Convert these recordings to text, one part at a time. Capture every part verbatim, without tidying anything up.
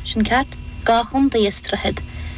sin ceart gachunta istrahid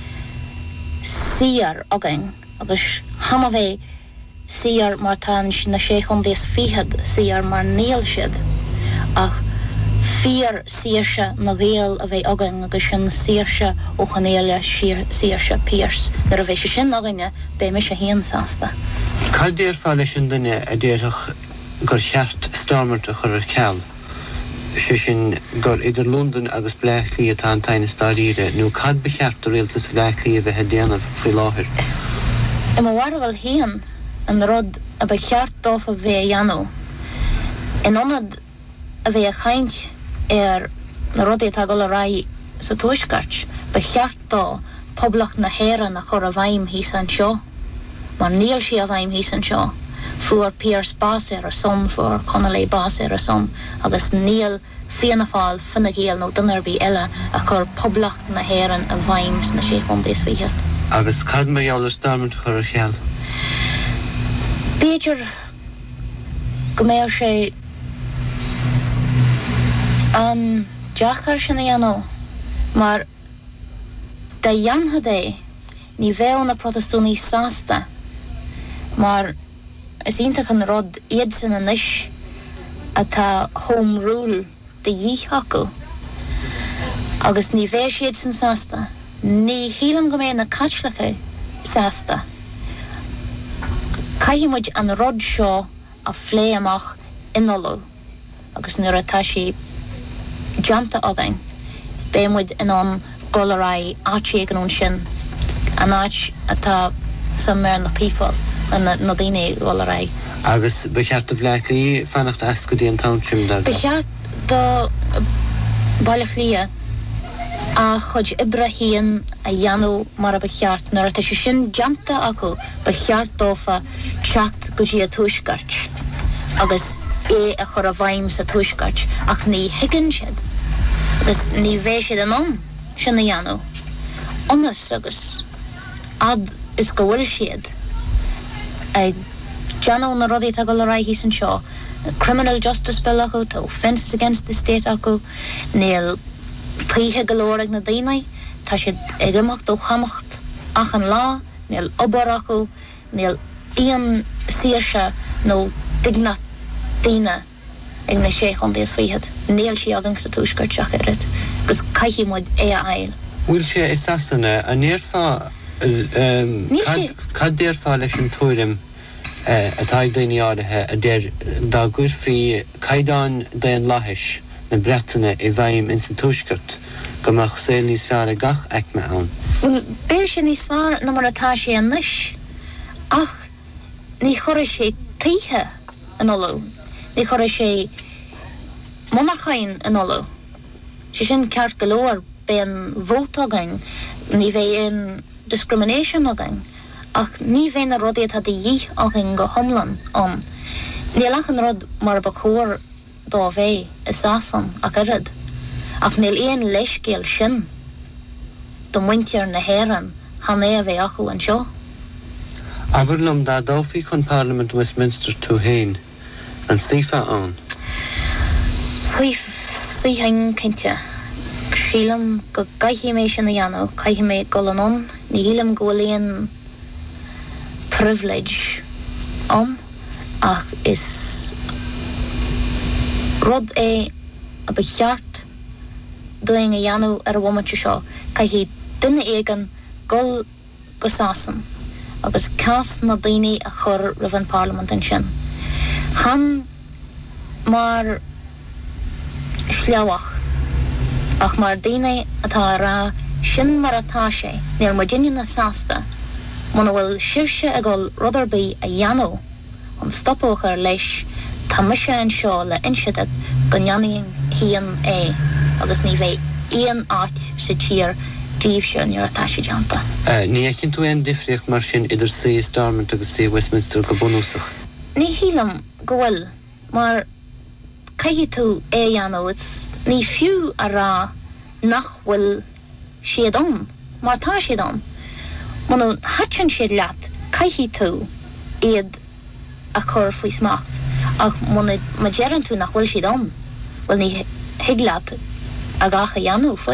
siar again agus hamave siar martan na shechunta is fihad siar mar neil shid ach fear siarsha na réal a bheith again agus sin siarsha ó chanéile siarsha Pierce nar a bheith sé sin againe be me sé héan sásta. Cá déir fá leis an duine a déirech gur cheart stormart a chur ar ceall sé sin gur idir London agus bleachlí atá an taine stáíre nó cad be cheart a réaltas bleachlí a bheith déanamh faoi láthir. I má warhil héan an rud a be cheart dófa bheith anó. In onad a bheith a chaint ar na rudí atá go le raí sa tuaisgart be cheart dó poblach na héran a chur a bhaim hís an seo. Mar níl si a bhaim hís an seo. Fuair Pierce bás ar a son, fuair Connolly bás ar a son, agus níl fianna fáil finna géal nó dunarbí eile a chur poblach na héran a bhaim na séchunta is fiche. Agus cad mar eall ar stormart a chur ar cheall? Beidir go méir sé an deachar sin a anó, mar de dheantha é ní bheith na protestúnaí sásta, mar is ionntach an rud iad san a niis atá home rule de dhích acu. Agus ní bheith siad san sásta, ní hílan go mé na catlacha sásta. Caiimiid an rud seo a phlé amach inolú, agus nuair atá sí deanta again, béimid in an golará áití an sin, an áit atá somewhere in the people, and na daine golará. Agus be cheart a bhleachlí fannacht ascudí an township dar. Be cheart do bailachlí a chud Ibrahín a dheanú mar a be cheart, nuair atá sé sin deanta acu be cheart dófa teacht go dtí a tuaisgart, agus é a chur a bhaim sa tuaisgart, ach ní higann siad, agus ní bheith siad an om sin a dheanú. Onas agus ad is go bhfuil siad ag deanú na rudaí tá go le raí hís an seo, criminal justice bill acu, tá offences against the state acu, níl tríhe golóir ag na daoine, tá siad ag imeacht ó chamacht ach an lá, níl obair acu, níl íon saoirse nó dignat daoine ag na séchunta is fichad. Níl si agan sa tuaisgart seach irid, agus caiithimid é a ail. Bhfuil sé is asanna a níor fá cad déir fá leis an túirim atá ag daoine áirithe a déir dá gúir faoi caighdeán da an láthais na Bretainne i bhaim in san tuaisgart go mbeadh saoil níos fearr a gach eicme ann. Well, béir sé níos fearr na mar atá sé an niis, ach ní chuir sé títhe an olú, ní chuir sé monarchain an olú. Sé sin ceart go leor be an vót again, ní bheith in discrimination again, ach ní bheith na rudaí atá de dhích again go homlan an. Níl ach an rud mar ba chóir dá bheith is asan ach irid, ach níl éon leiscéal sin do muintear na héran han é a bheith acu an seo. Aberlum dá dófií chun Parliament Westminster tú hain an sífa an. Síhain cinnte. Sílam go gaiithí mé sin na dheanú, caiithí mé go an ní hílam go bhfuil privilege an, ach is rud é a be cheart doing a dheanú ar a bhhaimte seo, caiithí duine éigean gol go sásan, agus cas na daoine a chur roimh an Parliament an sin. Chan mar sleabhach, ach mar daoine atá rá sin mar atá sé, níor mar daoine na sásta, muna bhfuil siirse a gol rudarbaí a dheanú an stoppóch ar leis tá mise an seo le inseadat go ndeanaíonn híon é, agus ní bheith íon áit sa tír díobh se níor atá sé deanta. Ní ecinn tú aon difriocht mar sin idir sí Stormont agus sí Westminster go bunúsach? Ní hílam go bhfuil, mar caiithí tú é dheanú, ní fiú a rá nach bhfuil siad an, mar tá siad an. Muna hatsin siad leat, caiithí tú iad a chur faoi smacht, ach muna ma dearan tú nach bhfuil siad an, bhfuil ní higlaat a gacha dheanú faoi.